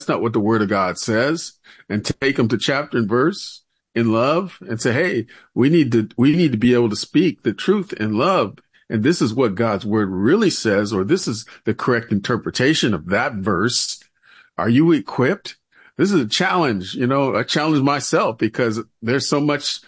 not what the word of God says, and take them to chapter and verse in love and say, hey, we need to be able to speak the truth in love. And this is what God's word really says, or this is the correct interpretation of that verse. Are you equipped? This is a challenge. I challenge myself because there's so much,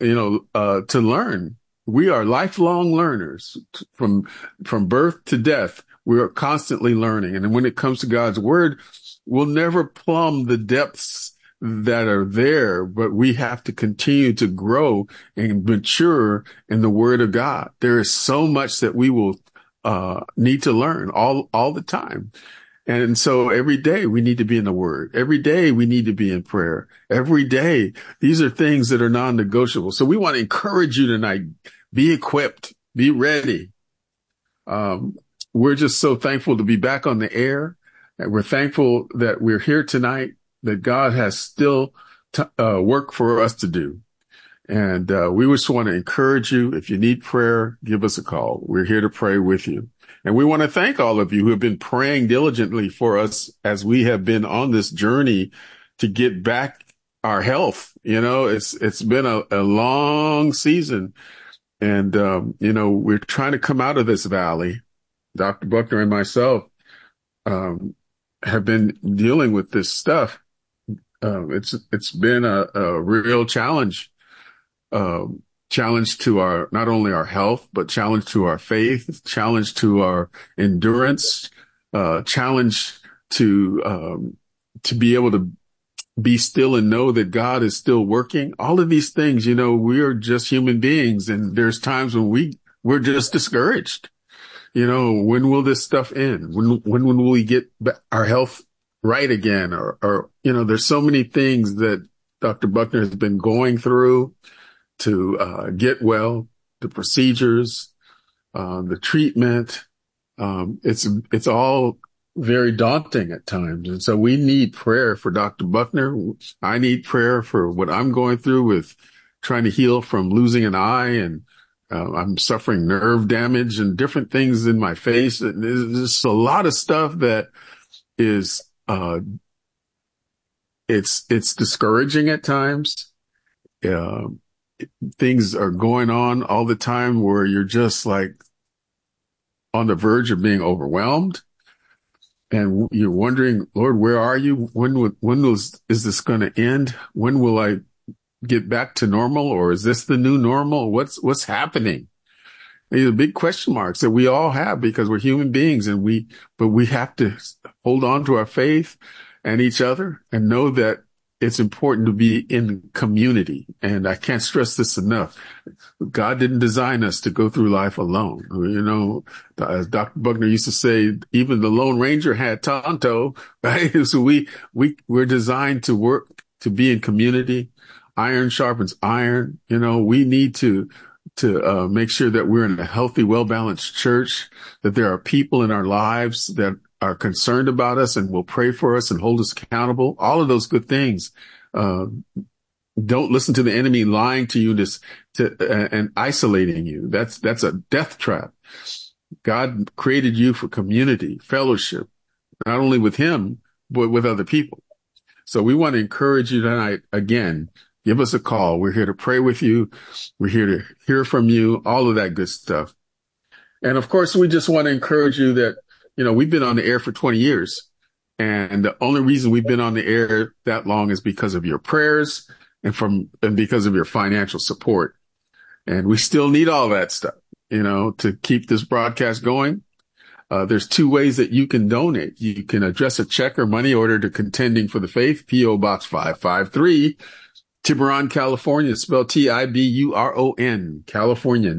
to learn. We are lifelong learners from birth to death. We are constantly learning. And when it comes to God's word, we'll never plumb the depths that are there, but we have to continue to grow and mature in the word of God. There is so much that we will need to learn all the time. And so every day we need to be in the word. Every day we need to be in prayer. Every day. These are things that are non-negotiable. So we want to encourage you tonight. Be equipped. Be ready. We're just so thankful to be back on the air. And we're thankful that we're here tonight, that God has still work for us to do. And we just want to encourage you. If you need prayer, give us a call. We're here to pray with you. And we want to thank all of you who have been praying diligently for us as we have been on this journey to get back our health. It's been a long season. And, we're trying to come out of this valley. Dr. Buckner and myself have been dealing with this stuff. It's been a real challenge. Challenge to not only our health, but challenge to our faith, challenge to our endurance, challenge to be able to be still and know that God is still working. All of these things, we are just human beings, and there's times when we're just discouraged. When will this stuff end? When will we get our health right again? Or there's so many things that Dr. Buckner has been going through to get well, the procedures, the treatment. It's all very daunting at times. And so we need prayer for Dr. Buckner. I need prayer for what I'm going through with trying to heal from losing an eye, and I'm suffering nerve damage and different things in my face. And there's a lot of stuff that is, it's discouraging at times. Things are going on all the time where you're just like on the verge of being overwhelmed, and you're wondering, Lord, where are you? Is this going to end? When will I get back to normal? Or is this the new normal? What's happening? These are big question marks that we all have because we're human beings, but we have to hold on to our faith and each other and know that it's important to be in community. And I can't stress this enough. God didn't design us to go through life alone. As Dr. Buckner used to say, even the Lone Ranger had Tonto, right? So we're designed to work, to be in community. Iron sharpens iron. We need to make sure that we're in a healthy, well-balanced church, that there are people in our lives that are concerned about us and will pray for us and hold us accountable. All of those good things. Don't listen to the enemy lying to you and isolating you. That's a death trap. God created you for community, fellowship, not only with him, but with other people. So we want to encourage you tonight. Again, give us a call. We're here to pray with you. We're here to hear from you, all of that good stuff. And of course, we just want to encourage you that, we've been on the air for 20 years. And the only reason we've been on the air that long is because of your prayers and because of your financial support. And we still need all that stuff, to keep this broadcast going. There's two ways that you can donate. You can address a check or money order to Contending for the Faith, P.O. Box 553, Tiburon, California, spelled Tiburon, California,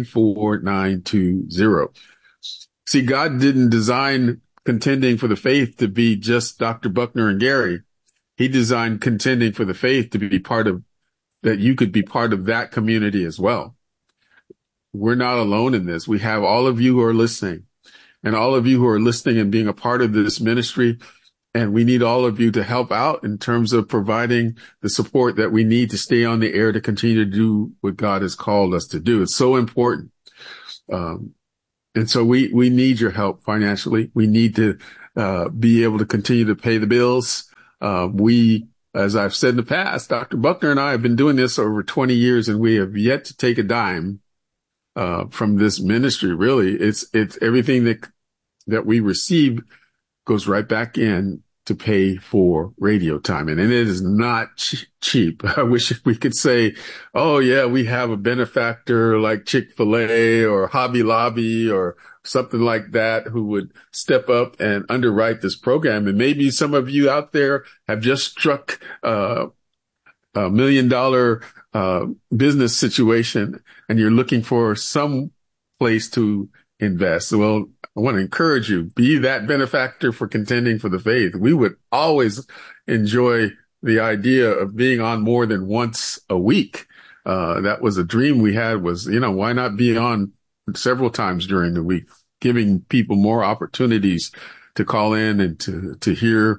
94920. See, God didn't design Contending for the Faith to be just Dr. Buckner and Gary. He designed Contending for the Faith to be that you could be part of that community as well. We're not alone in this. We have all of you who are listening, and all of you who are listening and being a part of this ministry. And we need all of you to help out in terms of providing the support that we need to stay on the air to continue to do what God has called us to do. It's so important. And so we need your help financially. We need to be able to continue to pay the bills. As I've said in the past, Dr. Buckner and I have been doing this over 20 years, and we have yet to take a dime from this ministry. Really, it's everything that we receive goes right back in to pay for radio time. And it is not cheap. I wish we could say, oh yeah, we have a benefactor like Chick-fil-A or Hobby Lobby or something like that who would step up and underwrite this program. And maybe some of you out there have just struck a $1 million business situation and you're looking for some place to invest. Well, I want to encourage you, be that benefactor for Contending for the Faith. We would always enjoy the idea of being on more than once a week. That was a dream we had was, why not be on several times during the week, giving people more opportunities to call in and to hear,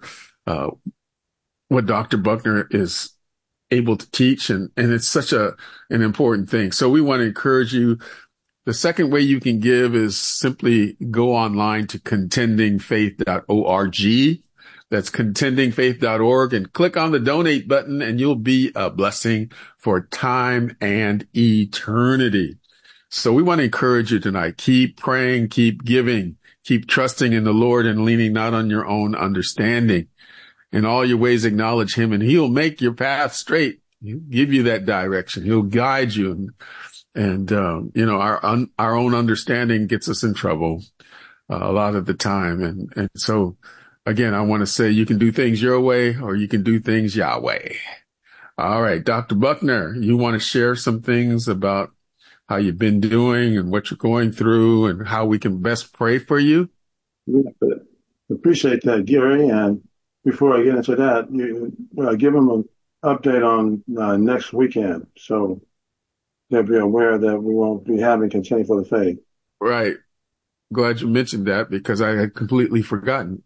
what Dr. Buckner is able to teach. And it's such an important thing. So we want to encourage you. The second way you can give is simply go online to contendingfaith.org. That's contendingfaith.org and click on the donate button and you'll be a blessing for time and eternity. So we want to encourage you tonight. Keep praying, keep giving, keep trusting in the Lord and leaning not on your own understanding. In all your ways, acknowledge him and he'll make your path straight. He'll give you that direction. He'll guide you. And our own understanding gets us in trouble a lot of the time. And so, again, I want to say you can do things your way or you can do things Yahweh. All right, Dr. Buckner, you want to share some things about how you've been doing and what you're going through and how we can best pray for you? Yeah, appreciate that, Gary. And before I get into that, give them an update on next weekend. So they'll be aware that we won't be having Contending for the Faith. Right. Glad you mentioned that because I had completely forgotten.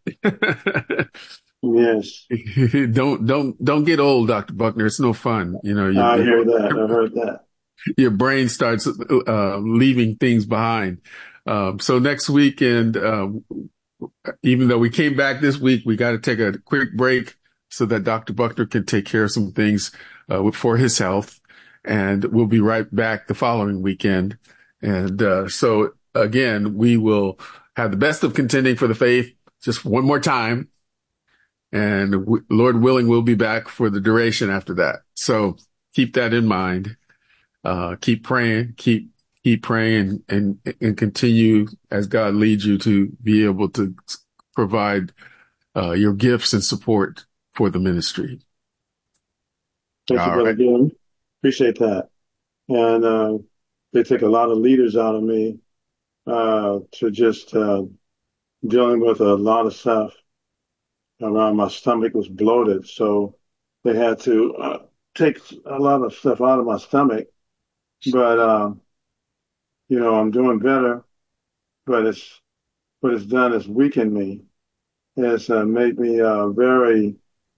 Yes. Don't get old, Dr. Buckner. It's no fun. I hear that. I heard that. Your brain starts leaving things behind. So next weekend, even though we came back this week, we got to take a quick break so that Dr. Buckner can take care of some things for his health. And we'll be right back the following weekend. And so, again, we will have the best of Contending for the Faith just one more time. And Lord willing, we'll be back for the duration after that. So keep that in mind. Keep praying, keep praying and continue as God leads you to be able to provide your gifts and support for the ministry. Thank you, Brother Glenn. Appreciate that. And they take a lot of leaders out of me to just dealing with a lot of stuff around my stomach was bloated. So they had to take a lot of stuff out of my stomach. But, I'm doing better. But what it's done is weakened me. It's made me very,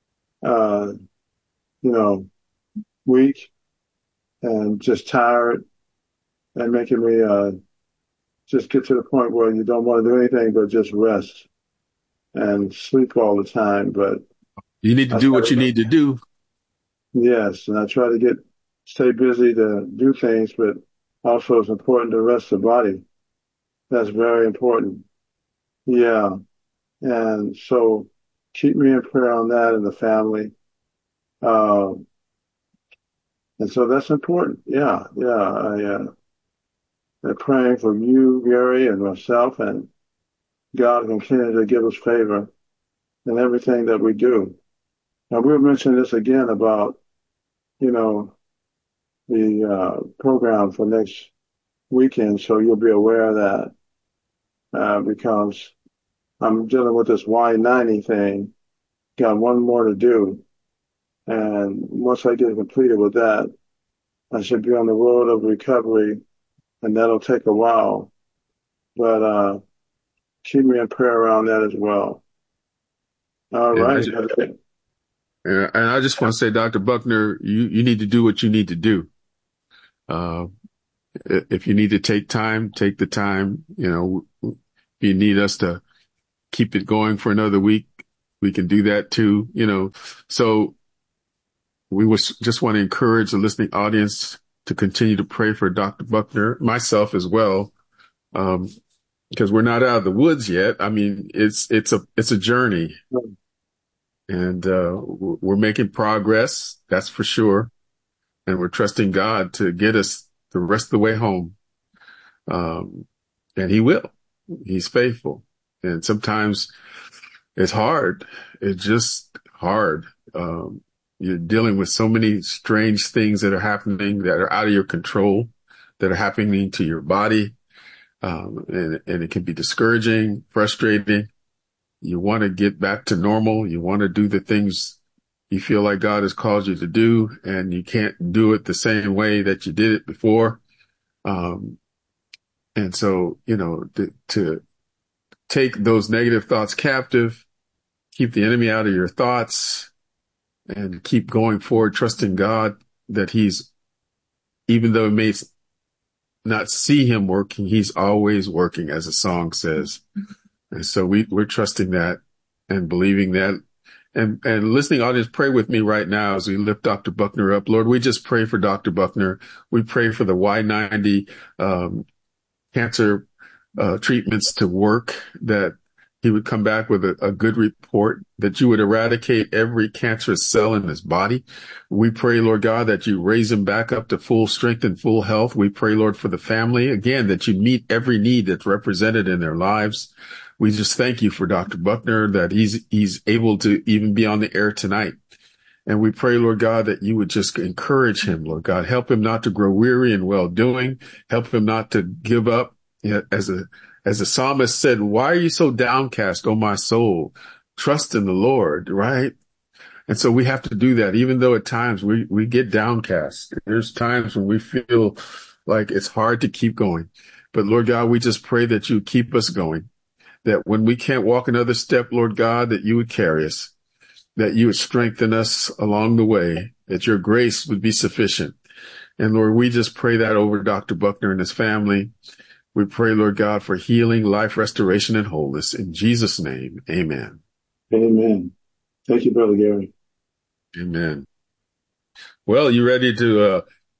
weak and just tired and making me just get to the point where you don't want to do anything but just rest and sleep all the time. But you need to do what you need to do. Yes, and I try to stay busy to do things, but also it's important to rest the body. That's very important. Yeah, and so keep me in prayer on that and the family. And so that's important. Yeah. I'm praying for you, Gary, and myself, and God continue to give us favor in everything that we do. Now, we'll mention this again about, the program for next weekend, so you'll be aware of that because I'm dealing with this Y90 thing. Got one more to do. And once I get completed with that, I should be on the road of recovery, and that'll take a while. But keep me in prayer around that as well. All right. And I just want to say, Dr. Buckner, you need to do what you need to do. If you need to take time, take the time. If you need us to keep it going for another week, we can do that too, So we just want to encourage the listening audience to continue to pray for Dr. Buckner, myself as well, because we're not out of the woods yet. I mean, it's a journey, and we're making progress. That's for sure, and we're trusting God to get us the rest of the way home. And He will. He's faithful, and sometimes it's hard. It's just hard. You're dealing with so many strange things that are happening that are out of your control, that are happening to your body. And it can be discouraging, frustrating. You want to get back to normal. You want to do the things you feel like God has called you to do, and you can't do it the same way that you did it before. And so, to take those negative thoughts captive, keep the enemy out of your thoughts, and keep going forward, trusting God that He's, even though it may not see Him working, He's always working, as the song says. And so we're trusting that and believing that. And listening audience, pray with me right now as we lift Dr. Buckner up. Lord, we just pray for Dr. Buckner. We pray for the Y90 cancer treatments to work, that he would come back with a good report, that you would eradicate every cancerous cell in his body. We pray, Lord God, that you raise him back up to full strength and full health. We pray, Lord, for the family, again, that you meet every need that's represented in their lives. We just thank you for Dr. Buckner, that he's able to even be on the air tonight. And we pray, Lord God, that you would just encourage him, Lord God. Help him not to grow weary in well-doing. Help him not to give up. As the psalmist said, why are you so downcast, O my soul? Trust in the Lord, right? And so we have to do that, even though at times we get downcast. There's times when we feel like it's hard to keep going. But Lord God, we just pray that you keep us going, that when we can't walk another step, Lord God, that you would carry us, that you would strengthen us along the way, that your grace would be sufficient. And Lord, we just pray that over Dr. Buckner and his family. We pray, Lord God, for healing, life, restoration, and wholeness. In Jesus' name, amen. Amen. Thank you, Brother Gary. Amen. Well, you ready to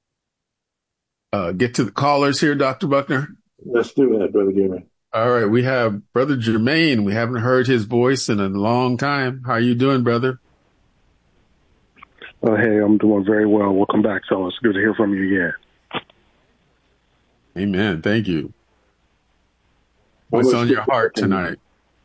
get to the callers here, Dr. Buckner? Let's do that, Brother Gary. All right. We have Brother Jermaine. We haven't heard his voice in a long time. How are you doing, brother? Hey, I'm doing very well. Welcome back, fellas. Good to hear from you again. Amen. Thank you. What's on your heart tonight?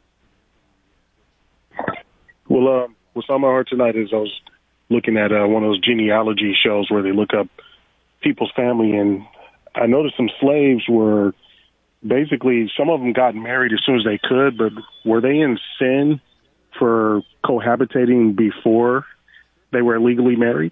Well, what's on my heart tonight is I was looking at one of those genealogy shows where they look up people's family, and I noticed some slaves were basically, some of them got married as soon as they could, but were they in sin for cohabitating before they were legally married?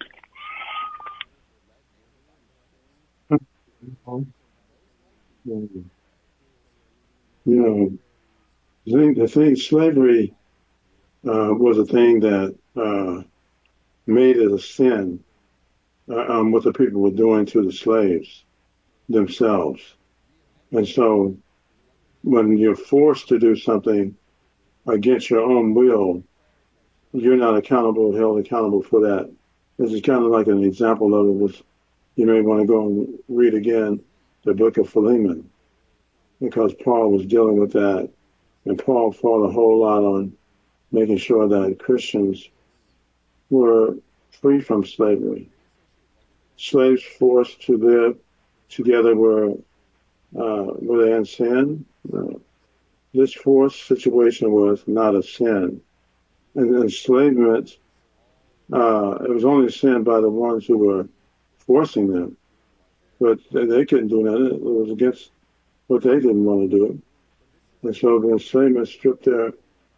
The thing, slavery was a thing that made it a sin, what the people were doing to the slaves themselves. And so when you're forced to do something against your own will, you're not held accountable for that. This is kind of like an example of it. Was, you may want to go and read again the book of Philemon, because Paul was dealing with that. And Paul fought a whole lot on making sure that Christians were free from slavery. Slaves forced to live together were they in sin? No. This forced situation was not a sin. And enslavement, it was only a sin by the ones who were forcing them. But they couldn't do that. It was against what they didn't want to do. And so the enslavement stripped their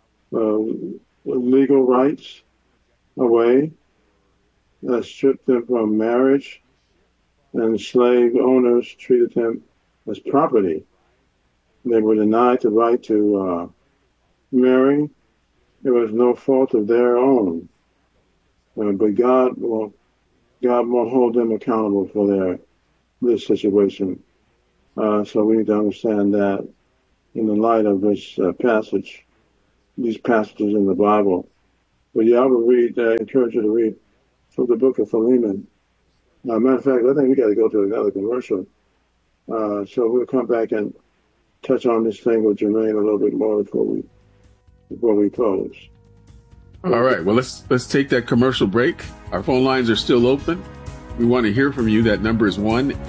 legal rights away, stripped them from marriage, and slave owners treated them as property. They were denied the right to marry. It was no fault of their own. But God won't hold them accountable for this situation. So we need to understand that in the light of this passage, these passages in the Bible, But yeah, I would encourage you to read from the book of Philemon. Matter of fact, I think we got to go to another commercial. So we'll come back and touch on this thing with Jermaine a little bit more before we close. All right. Well, let's take that commercial break. Our phone lines are still open. We want to hear from you. That number is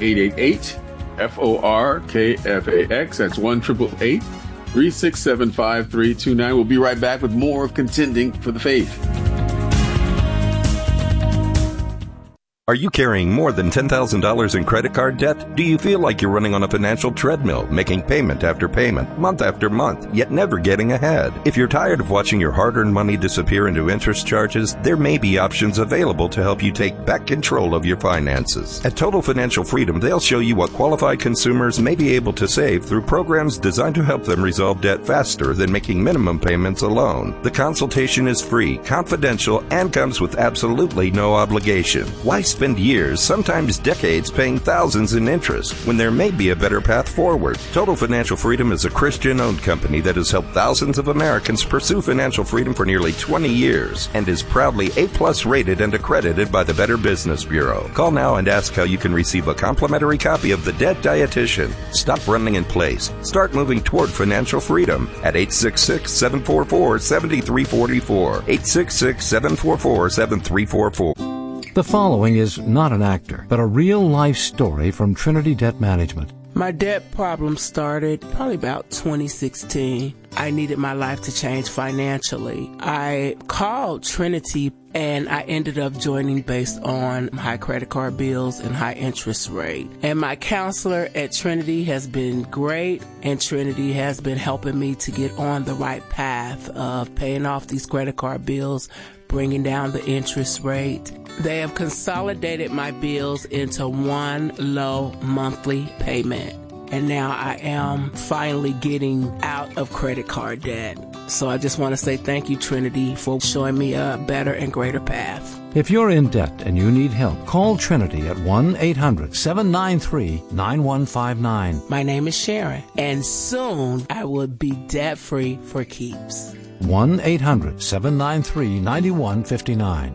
1-888-FORKFAX. That's 1-888-367-5329. We'll be right back with more of Contending for the Faith. Are you carrying more than $10,000 in credit card debt? Do you feel like you're running on a financial treadmill, making payment after payment, month after month, yet never getting ahead? If you're tired of watching your hard-earned money disappear into interest charges, there may be options available to help you take back control of your finances. At Total Financial Freedom, they'll show you what qualified consumers may be able to save through programs designed to help them resolve debt faster than making minimum payments alone. The consultation is free, confidential, and comes with absolutely no obligation. Why spend years, sometimes decades, paying thousands in interest when there may be a better path forward? Total Financial Freedom is a Christian-owned company that has helped thousands of Americans pursue financial freedom for nearly 20 years and is proudly A+ rated and accredited by the Better Business Bureau. Call now and ask how you can receive a complimentary copy of The Debt Dietitian. Stop running in place. Start moving toward financial freedom at 866-744-7344. 866-744-7344. The following is not an actor, but a real-life story from Trinity Debt Management. My debt problem started probably about 2016. I needed my life to change financially. I called Trinity and I ended up joining based on high credit card bills and high interest rate. And my counselor at Trinity has been great, and Trinity has been helping me to get on the right path of paying off these credit card bills, bringing down the interest rate. They have consolidated my bills into one low monthly payment. And now I am finally getting out of credit card debt. So I just want to say thank you, Trinity, for showing me a better and greater path. If you're in debt and you need help, call Trinity at 1-800-793-9159. My name is Sharon, and soon I will be debt-free for keeps. 1-800-793-9159.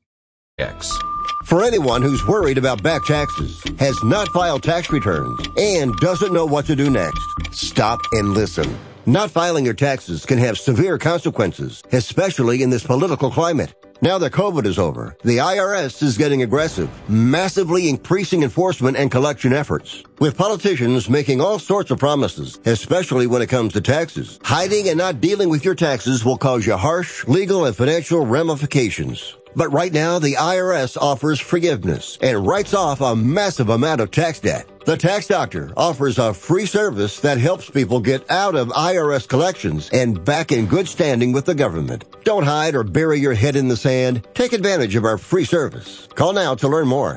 For anyone who's worried about back taxes, has not filed tax returns, and doesn't know what to do next, stop and listen. Not filing your taxes can have severe consequences, especially in this political climate. Now that COVID is over, the IRS is getting aggressive, massively increasing enforcement and collection efforts. With politicians making all sorts of promises, especially when it comes to taxes, hiding and not dealing with your taxes will cause you harsh legal and financial ramifications. But right now, the IRS offers forgiveness and writes off a massive amount of tax debt. The Tax Doctor offers a free service that helps people get out of IRS collections and back in good standing with the government. Don't hide or bury your head in the sand. Take advantage of our free service. Call now to learn more.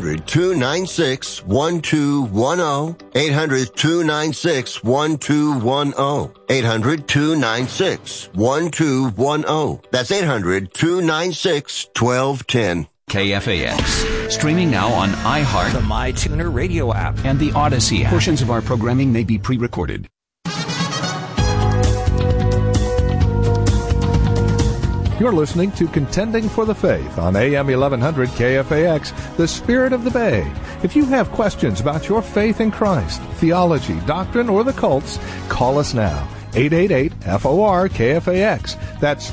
800-296-1210. 800-296-1210. 800-296-1210. That's 800-296-1210. KFAX. Streaming now on iHeart, the MyTuner radio app, and the Odyssey app. Portions of our programming may be pre-recorded. You're listening to Contending for the Faith on AM 1100 KFAX, the Spirit of the Bay. If you have questions about your faith in Christ, theology, doctrine, or the cults, call us now. 888-FOR-KFAX. That's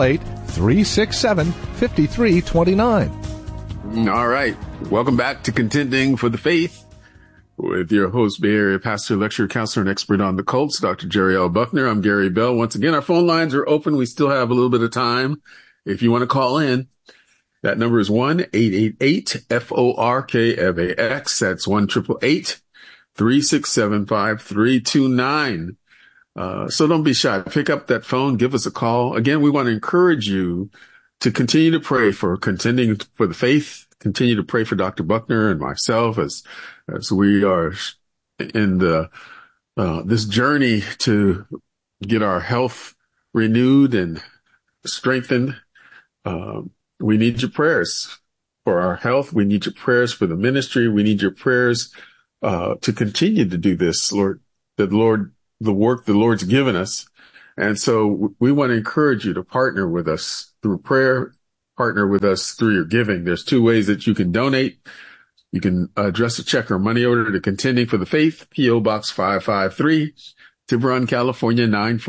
888-367-5329. All right. Welcome back to Contending for the Faith with your host, Bay Area pastor, lecturer, counselor, and expert on the cults, Dr. Jerry L. Buckner. I'm Gary Bell. Once again, our phone lines are open. We still have a little bit of time. If you want to call in, that number is 1-888-FORKFAX. That's 1-888-367-5329. So don't be shy. Pick up that phone. Give us a call. Again, we want to encourage you to continue to pray for Contending for the Faith. Continue to pray for Dr. Buckner and myself as we are in this journey to get our health renewed and strengthened. We need your prayers for our health. We need your prayers for the ministry. We need your prayers to continue to do this, Lord. The work the Lord's given us. And so we want to encourage you to partner with us through prayer, partner with us through your giving. There's two ways that you can donate. You can address a check or money order to Contending for the Faith, P.O. Box 553, Tiburon, California,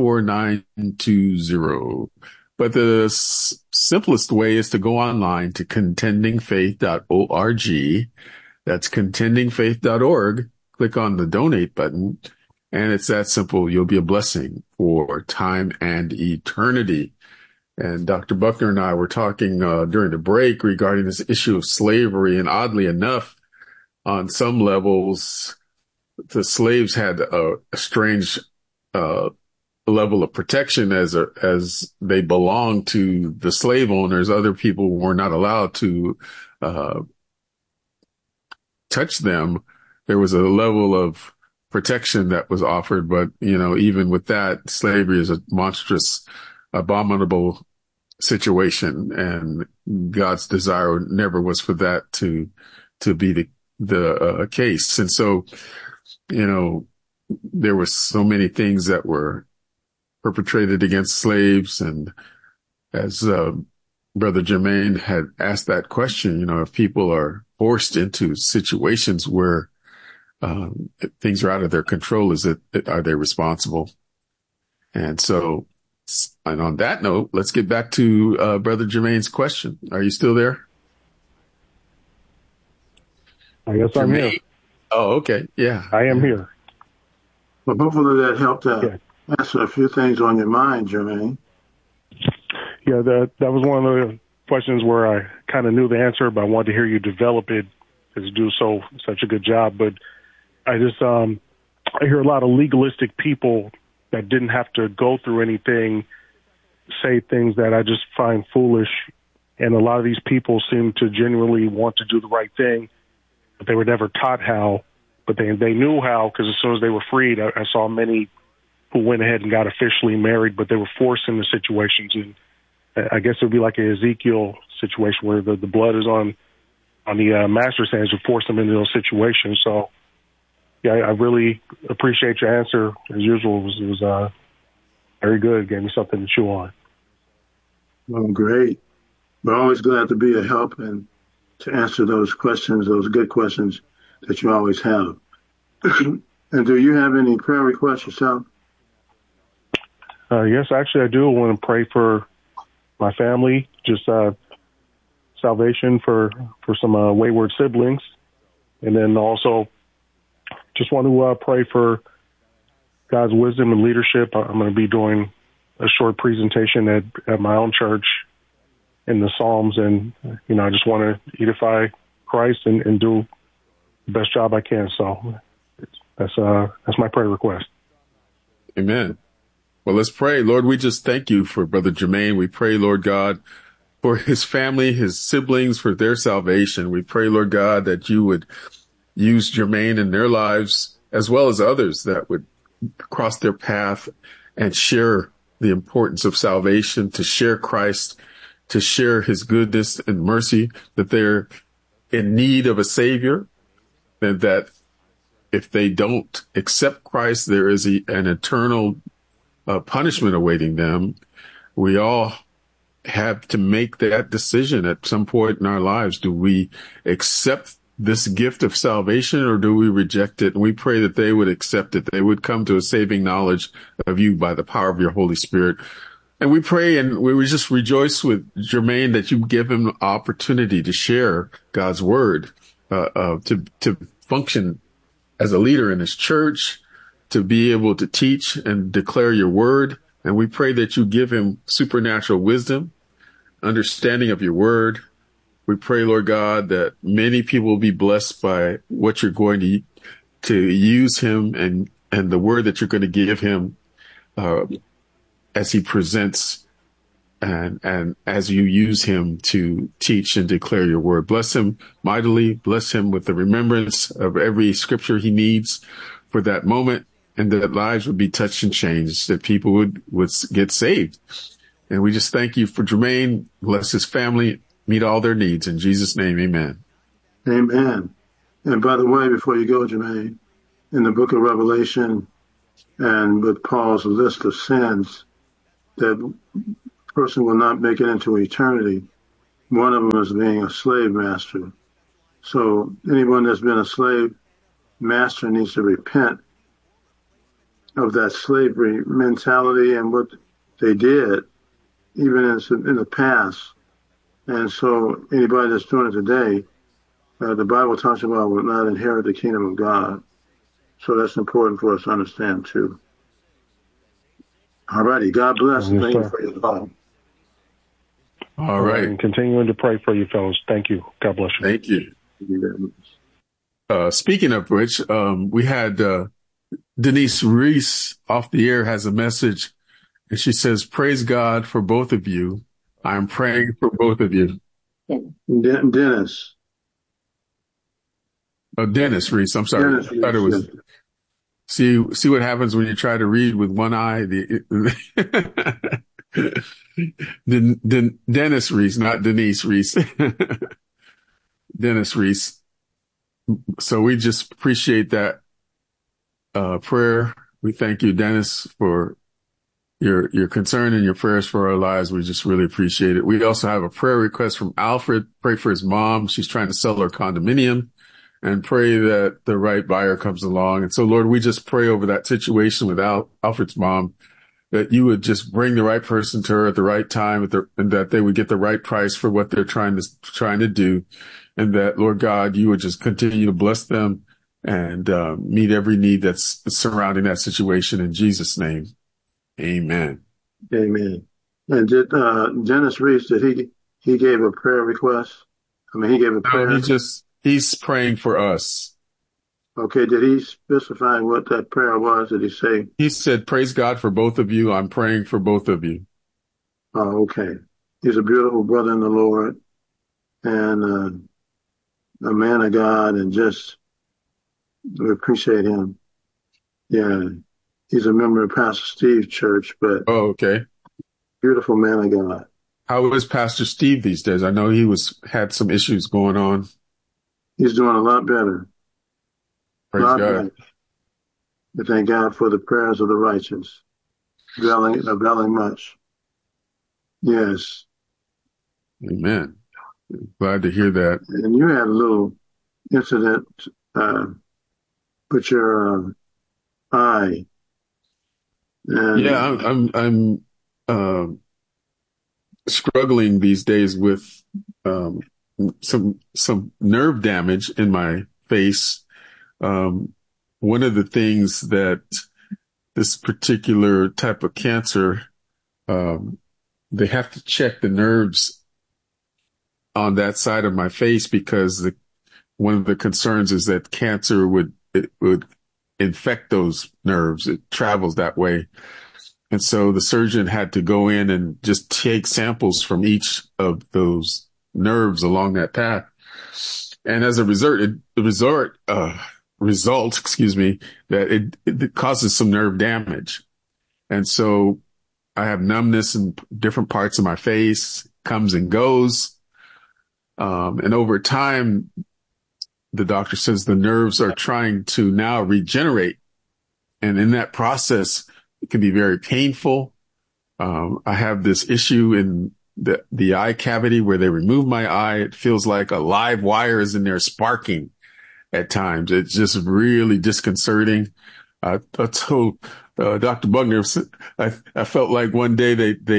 94920. But the simplest way is to go online to contendingfaith.org. That's contendingfaith.org. Click on the donate button, and it's that simple. You'll be a blessing for time and eternity. And Dr. Buckner and I were talking during the break regarding this issue of slavery. And oddly enough, on some levels, the slaves had a strange level of protection as they belonged to the slave owners. Other people were not allowed to touch them. There was a level of protection that was offered, but even with that, slavery is a monstrous, abominable situation, and God's desire never was for that to be the case. And so, there were so many things that were perpetrated against slaves, and as Brother Jermaine had asked that question, if people are forced into situations where things are out of their control, are they responsible? And so, and on that note, let's get back to Brother Jermaine's question. Are you still there? I guess I'm here. Oh, okay. Yeah. I am here. Well, hopefully that helped answer a few things on your mind, Jermaine. Yeah, that was one of the questions where I kind of knew the answer, but I wanted to hear you develop it because you do such a good job. But I just, I hear a lot of legalistic people that didn't have to go through anything say things that I just find foolish. And a lot of these people seem to genuinely want to do the right thing, but they were never taught how. But they knew how, because as soon as they were freed, I saw many who went ahead and got officially married, but they were forced into situations. And I guess it would be like an Ezekiel situation where the blood is on the master's hands to force them into those situations. So, yeah, I really appreciate your answer. As usual, it was very good. It gave me something to chew on. Well, great. We're always glad to be a help and to answer those questions, those good questions that you always have. And do you have any prayer requests yourself? Yes, actually I do. I want to pray for my family, just salvation for some wayward siblings. And then also just want to pray for God's wisdom and leadership. I'm going to be doing a short presentation at my own church in the Psalms. And, I just want to edify Christ and do the best job I can. So that's my prayer request. Amen. Well, let's pray. Lord, we just thank you for Brother Jermaine. We pray, Lord God, for his family, his siblings, for their salvation. We pray, Lord God, that you would use Jermaine in their lives, as well as others that would cross their path and share the importance of salvation, to share Christ, to share his goodness and mercy, that they're in need of a Savior, and that if they don't accept Christ, there is an eternal punishment awaiting them. We all have to make that decision at some point in our lives. Do we accept this gift of salvation, or do we reject it? And we pray that they would accept it. They would come to a saving knowledge of you by the power of your Holy Spirit. And we pray and we would just rejoice with Jermaine that you give him an opportunity to share God's word, to function as a leader in his church, to be able to teach and declare your word. And we pray that you give him supernatural wisdom, understanding of your word. We pray, Lord God, that many people will be blessed by what you're going to use him and the word that you're going to give him as he presents and as you use him to teach and declare your word. Bless him mightily. Bless him with the remembrance of every scripture he needs for that moment, and that lives would be touched and changed, that people would get saved. And we just thank you for Jermaine. Bless his family. Meet all their needs. In Jesus' name, amen. Amen. And by the way, before you go, Jermaine, in the book of Revelation and with Paul's list of sins, that person will not make it into eternity. One of them is being a slave master. So anyone that's been a slave master needs to repent of that slavery mentality and what they did, even in the past. And so anybody that's doing it today, the Bible talks about will not inherit the kingdom of God. So that's important for us to understand too. All righty. God bless. Yes, thank sir. you for your time. All right. And continuing to pray for you, fellas. Thank you. God bless you. Thank you. Speaking of which, we had Denise Reese off the air has a message, and she says, "Praise God for both of you. I'm praying for both of you." Dennis. Oh, Dennis Reese. I'm sorry. Dennis I thought it was. See what happens when you try to read with one eye. Dennis Reese, not Denise Reese. Dennis Reese. So we just appreciate that prayer. We thank you, Dennis, for your concern and your prayers for our lives. We just really appreciate it. We also have a prayer request from Alfred. Pray for his mom. She's trying to sell her condominium, and pray that the right buyer comes along. And so, Lord, we just pray over that situation with Alfred's mom, that you would just bring the right person to her at the right time, and that they would get the right price for what they're trying to do. And that, Lord God, you would just continue to bless them and meet every need that's surrounding that situation. In Jesus' name, amen. Amen. And did Dennis Reese, did he gave a prayer request? I mean, he gave a prayer. No, he's praying for us. Okay. Did he specify what that prayer was? Did he say? He said, "Praise God for both of you. I'm praying for both of you." Oh, okay. He's a beautiful brother in the Lord and a man of God, and just we appreciate him. Yeah. He's a member of Pastor Steve's church, but oh, okay. Beautiful man of God. How is Pastor Steve these days? I know he had some issues going on. He's doing a lot better. Praise God. Better. We thank God for the prayers of the righteous, availing much. Yes. Amen. Glad to hear that. And you had a little incident with your eye. And yeah, I'm struggling these days with some nerve damage in my face. One of the things that this particular type of cancer, they have to check the nerves on that side of my face, because one of the concerns is that cancer would infect those nerves. It travels that way. And so the surgeon had to go in and just take samples from each of those nerves along that path. And as a result, that it causes some nerve damage. And so I have numbness in different parts of my face, comes and goes. And over time, the doctor says the nerves are trying to now regenerate. And in that process, it can be very painful. I have this issue in the eye cavity where they remove my eye. It feels like a live wire is in there sparking at times. It's just really disconcerting. I told Dr. Bugner, I felt like one day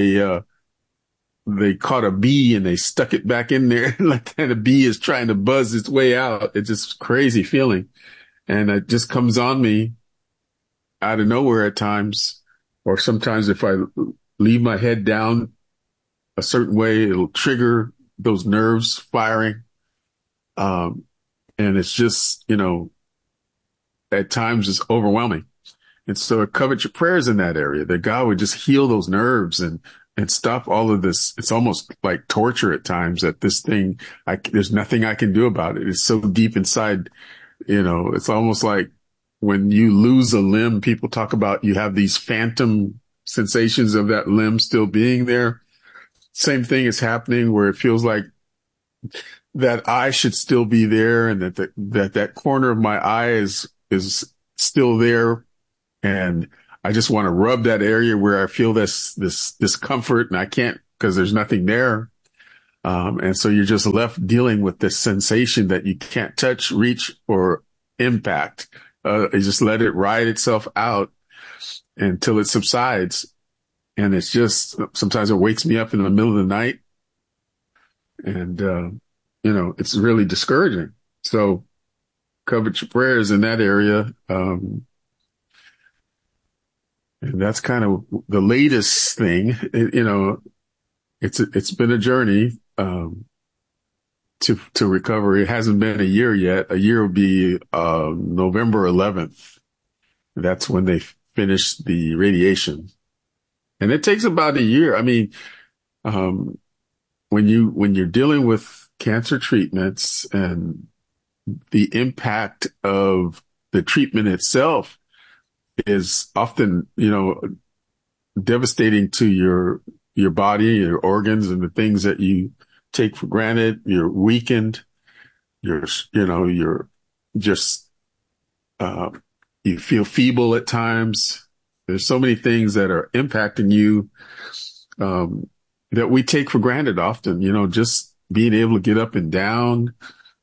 they caught a bee and they stuck it back in there, like the bee is trying to buzz its way out. It's just crazy feeling. And it just comes on me out of nowhere at times, or sometimes if I leave my head down a certain way, it'll trigger those nerves firing. And it's just, at times it's overwhelming. And so I covet your prayers in that area, that God would just heal those nerves and stop all of this. It's almost like torture at times, that this thing, there's nothing I can do about it. It's so deep inside, it's almost like when you lose a limb, people talk about you have these phantom sensations of that limb still being there. Same thing is happening, where it feels like that eye should still be there, and that corner of my eye is still there. And I just want to rub that area where I feel this discomfort, and I can't because there's nothing there. And so you're just left dealing with this sensation that you can't touch, reach, or impact. You just let it ride itself out until it subsides. And it's just, sometimes it wakes me up in the middle of the night. And, it's really discouraging. So covet your prayers in that area. And that's kind of the latest thing. It's been a journey, to recover. It hasn't been a year yet. A year will be, November 11th. That's when they finish the radiation. And it takes about a year. I mean, when you're dealing with cancer treatments and the impact of the treatment itself is often, devastating to your body, your organs, and the things that you take for granted. You're weakened. You feel feeble at times. There's so many things that are impacting you, that we take for granted often, just being able to get up and down,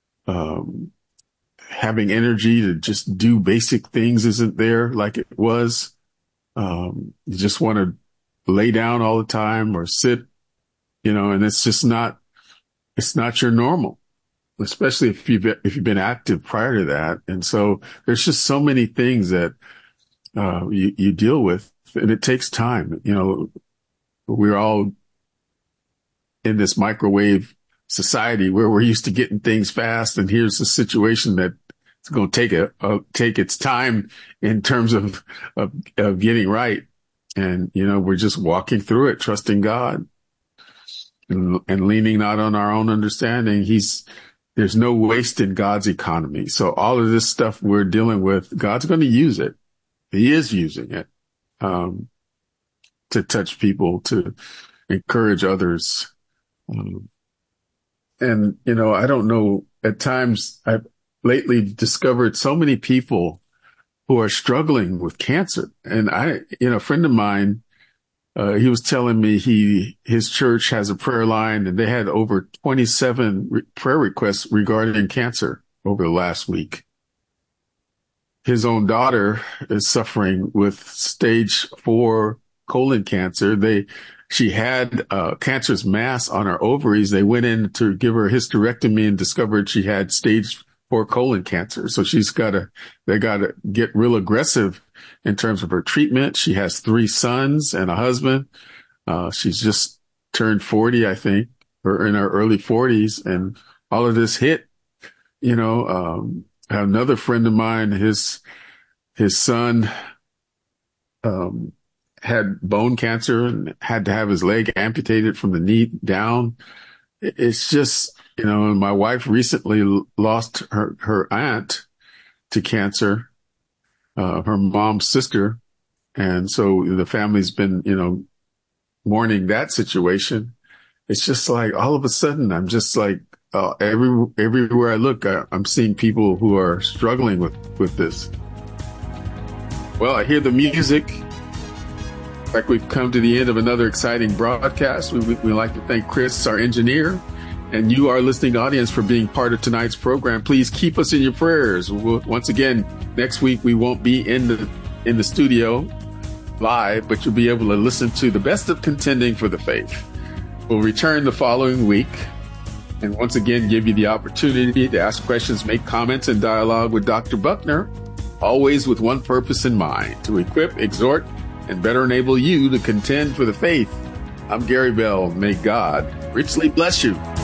having energy to just do basic things isn't there like it was. You just want to lay down all the time or sit, and it's just it's not your normal, especially if you've been active prior to that. And so there's just so many things that, you deal with, and it takes time. We're all in this microwave society where we're used to getting things fast. And here's a situation that it's going to take its time in terms of getting right. And, we're just walking through it, trusting God and leaning not on our own understanding. There's no waste in God's economy. So all of this stuff we're dealing with, God's going to use it. He is using it, to touch people, to encourage others. And, I don't know, at times I've lately discovered so many people who are struggling with cancer. And a friend of mine, he was telling me his church has a prayer line, and they had over 27 prayer requests regarding cancer over the last week. His own daughter is suffering with stage 4 colon cancer. She had a cancerous mass on her ovaries. They went in to give her a hysterectomy and discovered she had stage 4 colon cancer. So they got to get real aggressive in terms of her treatment. She has 3 sons and a husband. She's just turned 40, I think, or in her early 40s. And all of this hit, another friend of mine, his son, had bone cancer and had to have his leg amputated from the knee down. It's just, my wife recently lost her aunt to cancer, her mom's sister. And so the family's been, mourning that situation. It's just like all of a sudden, I'm just like, everywhere I look, I'm seeing people who are struggling with this. Well, I hear the music. Like we've come to the end of another exciting broadcast. We'd like to thank Chris, our engineer, and you, our listening audience, for being part of tonight's program. Please keep us in your prayers. Once again, next week we won't be in the studio live, but you'll be able to listen to the best of Contending for the Faith. We'll return the following week and once again give you the opportunity to ask questions, make comments, and dialogue with Dr. Buckner, always with one purpose in mind: to equip, exhort, and better enable you to contend for the faith. I'm Gary Bell. May God richly bless you.